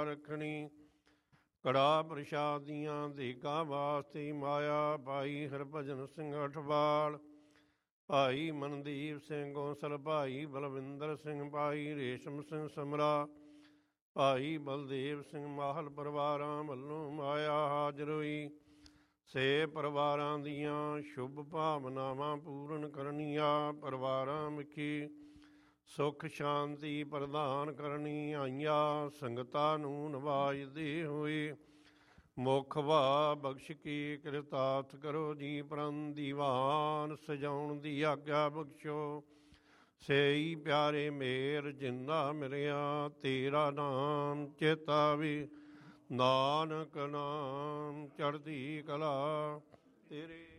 ਰੱਖਣੀ। ਕੜਾ ਪ੍ਰਸ਼ਾਦੀਆਂ ਦੇਗਾ ਵਾਸਤੇ ਮਾਇਆ ਭਾਈ ਹਰਭਜਨ ਸਿੰਘ ਅਠਵਾਲ, ਭਾਈ ਮਨਦੀਪ ਸਿੰਘ ਗੋਸਲ, ਭਾਈ ਬਲਵਿੰਦਰ ਸਿੰਘ, ਭਾਈ ਰੇਸ਼ਮ ਸਿੰਘ ਸਮਰਾ, ਭਾਈ ਬਲਦੇਵ ਸਿੰਘ ਮਾਹਲ ਪਰਿਵਾਰਾਂ ਵੱਲੋਂ ਮਾਇਆ ਹਾਜ਼ਰ ਹੋਈ। ਸੇ ਪਰਿਵਾਰਾਂ ਦੀਆਂ ਸ਼ੁਭ ਭਾਵਨਾਵਾਂ ਪੂਰਨ ਕਰਨੀਆਂ, ਪਰਿਵਾਰਾਂ ਵਿਖੇ ਸੁੱਖ ਸ਼ਾਂਤੀ ਪ੍ਰਦਾਨ ਕਰਨੀ ਆਈਆਂ। ਸੰਗਤਾਂ ਨੂੰ ਨਵਾਜਦੇ ਹੋਏ ਮੁੱਖ ਵਾ ਬਖਸ਼ ਕੇ ਕਿਰਤਾਰਥ ਕਰੋ ਜੀ। ਪ੍ਰਣ ਦੀਵਾਨ ਸਜਾਉਣ ਦੀ ਆਗਿਆ ਬਖਸ਼ੋ। ਸੇਈ ਪਿਆਰੇ ਮੇਰ ਜਿੰਦਾ ਮਿਲਿਆ, ਤੇਰਾ ਨਾਮ ਚੇਤਾਵੇ। ਨਾਨਕ ਨਾਮ ਚੜ੍ਹਦੀ ਕਲਾ ਤੇਰੇ